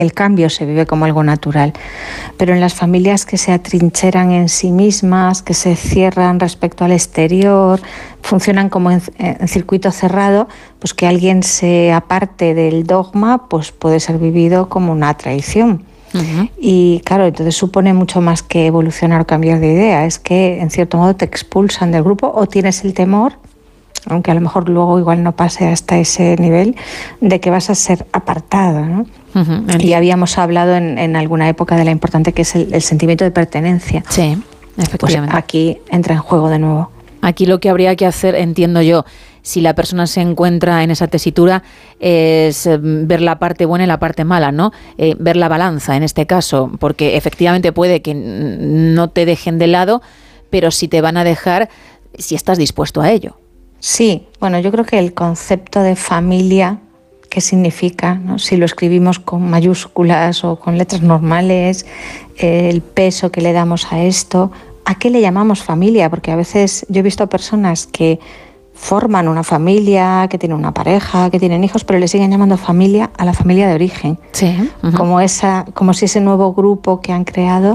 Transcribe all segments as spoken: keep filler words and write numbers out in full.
el cambio se vive como algo natural. Pero en las familias que se atrincheran en sí mismas, que se cierran respecto al exterior, funcionan como en, en circuito cerrado, pues que alguien se aparte del dogma, pues puede ser vivido como una traición. Uh-huh. Y claro, entonces supone mucho más que evolucionar o cambiar de idea, es que en cierto modo te expulsan del grupo o tienes el temor, aunque a lo mejor luego igual no pase hasta ese nivel, de que vas a ser apartado, ¿no? Uh-huh. Y habíamos hablado en, en alguna época de la importante que es el, el sentimiento de pertenencia. Sí, efectivamente. Pues aquí entra en juego de nuevo. Aquí lo que habría que hacer, entiendo yo, si la persona se encuentra en esa tesitura, es ver la parte buena y la parte mala, ¿no? Eh, ver la balanza en este caso, porque efectivamente puede que no te dejen de lado, pero si te van a dejar, si estás dispuesto a ello. Sí, bueno, yo creo que el concepto de familia, ¿qué significa, ¿no? Si lo escribimos con mayúsculas o con letras normales, eh, el peso que le damos a esto, ¿a qué le llamamos familia? Porque a veces yo he visto personas que forman una familia, que tienen una pareja, que tienen hijos, pero le siguen llamando familia a la familia de origen. Sí. Uh-huh. Como esa, como si ese nuevo grupo que han creado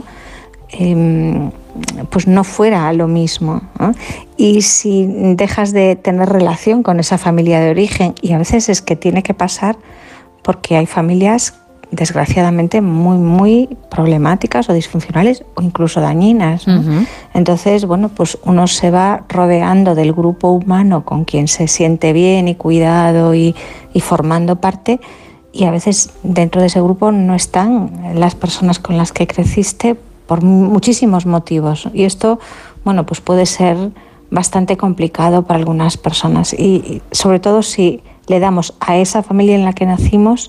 eh, pues no fuera lo mismo, ¿no? Y si dejas de tener relación con esa familia de origen, y a veces es que tiene que pasar porque hay familias desgraciadamente muy muy problemáticas o disfuncionales o incluso dañinas, ¿no? Uh-huh. Entonces, bueno, pues uno se va rodeando del grupo humano con quien se siente bien y cuidado y, y formando parte, y a veces dentro de ese grupo no están las personas con las que creciste por muchísimos motivos, y esto, bueno, pues puede ser bastante complicado para algunas personas, y, y sobre todo si le damos a esa familia en la que nacimos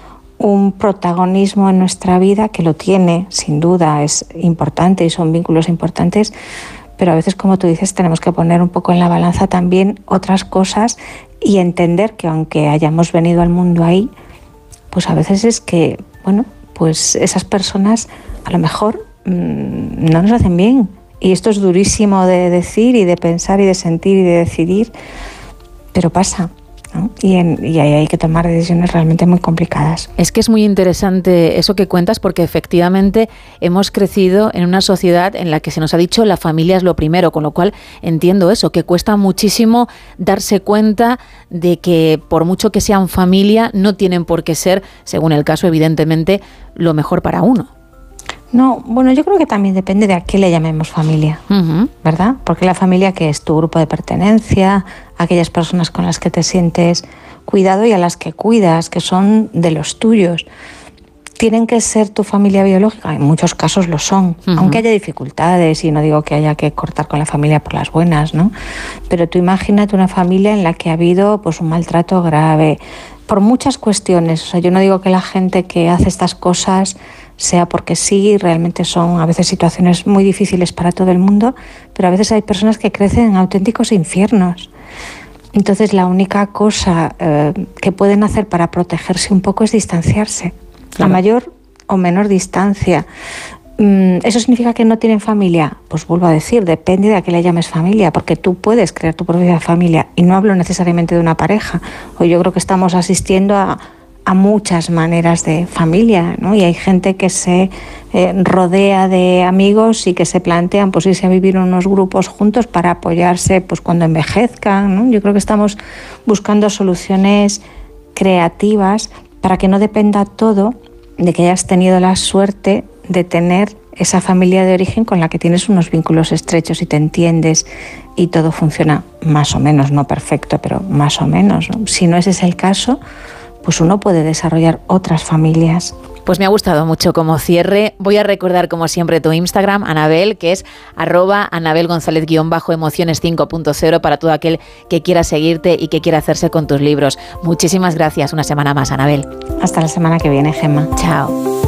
un protagonismo en nuestra vida, que lo tiene, sin duda, es importante y son vínculos importantes, pero a veces, como tú dices, tenemos que poner un poco en la balanza también otras cosas y entender que aunque hayamos venido al mundo ahí, pues a veces es que, bueno, pues esas personas a lo mejor mmm, no nos hacen bien. Y esto es durísimo de decir y de pensar y de sentir y de decidir, pero pasa, ¿no? Y, en, y ahí hay que tomar decisiones realmente muy complicadas. Es que es muy interesante eso que cuentas, porque efectivamente hemos crecido en una sociedad en la que se nos ha dicho la familia es lo primero, con lo cual entiendo eso, que cuesta muchísimo darse cuenta de que por mucho que sean familia, no tienen por qué ser, según el caso evidentemente, lo mejor para uno. No, bueno, yo creo que también depende de a qué le llamemos familia, uh-huh. ¿verdad? Porque la familia, que es tu grupo de pertenencia, aquellas personas con las que te sientes cuidado y a las que cuidas, que son de los tuyos, tienen que ser tu familia biológica. En muchos casos lo son, uh-huh. aunque haya dificultades, y no digo que haya que cortar con la familia por las buenas, ¿no? Pero tú imagínate una familia en la que ha habido pues un maltrato grave, por muchas cuestiones. O sea, yo no digo que la gente que hace estas cosas sea porque sí, realmente son a veces situaciones muy difíciles para todo el mundo, pero a veces hay personas que crecen en auténticos infiernos. Entonces la única cosa eh, que pueden hacer para protegerse un poco es distanciarse, claro. A mayor o menor distancia. ¿Eso significa que no tienen familia? Pues vuelvo a decir, depende de a qué le llames familia, porque tú puedes crear tu propia familia, y no hablo necesariamente de una pareja. Hoy yo creo que estamos asistiendo a, a muchas maneras de familia, ¿no? Y hay gente que se eh, rodea de amigos y que se plantean pues irse a vivir en unos grupos juntos para apoyarse pues cuando envejezcan, ¿no? Yo creo que estamos buscando soluciones creativas para que no dependa todo de que hayas tenido la suerte de tener esa familia de origen con la que tienes unos vínculos estrechos y te entiendes y todo funciona más o menos, no perfecto, pero más o menos, ¿no? Si no ese es el caso, pues uno puede desarrollar otras familias. Pues me ha gustado mucho como cierre. Voy a recordar como siempre tu Instagram, Anabel, que es arroba Anabel González guión bajo emociones cinco punto cero, para todo aquel que quiera seguirte y que quiera hacerse con tus libros. Muchísimas gracias una semana más, Anabel. Hasta la semana que viene, Gemma. Chao.